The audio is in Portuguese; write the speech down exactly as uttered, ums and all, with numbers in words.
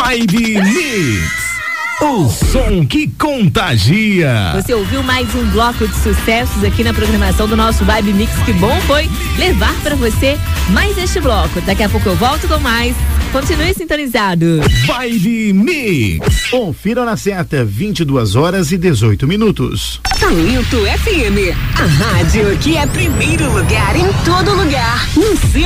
Vibe Mix. O som que contagia. Você ouviu mais um bloco de sucessos aqui na programação do nosso Vibe Mix. Que bom foi levar pra você mais este bloco. Daqui a pouco eu volto com mais. Continue sintonizado. Vibe Mix. Confira na seta, vinte e duas horas e dezoito minutos. Talento F M, a rádio que é primeiro lugar em todo lugar. No seu